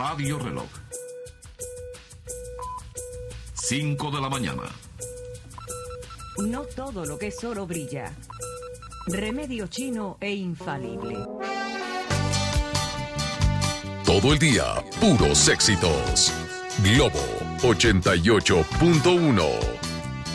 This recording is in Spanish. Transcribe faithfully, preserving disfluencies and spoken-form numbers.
Radio Reloj. cinco de la mañana. No todo lo que es oro brilla. Remedio chino e infalible. Todo el día, puros éxitos. Globo ochenta y ocho punto uno.